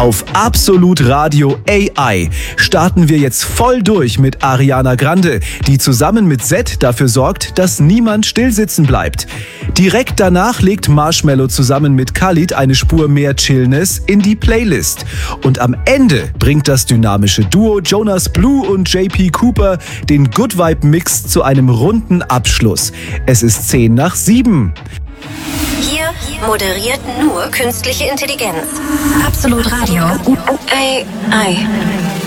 Auf Absolut Radio AI starten wir jetzt voll durch mit Ariana Grande, die zusammen mit Zedd dafür sorgt, dass niemand stillsitzen bleibt. Direkt danach legt Marshmello zusammen mit Khalid eine Spur mehr Chillness in die Playlist. Und am Ende bringt das dynamische Duo Jonas Blue und JP Cooper den Good Vibe Mix zu einem runden Abschluss. Es ist 7:10. Hier moderiert nur künstliche Intelligenz. Absolut Radio. AI.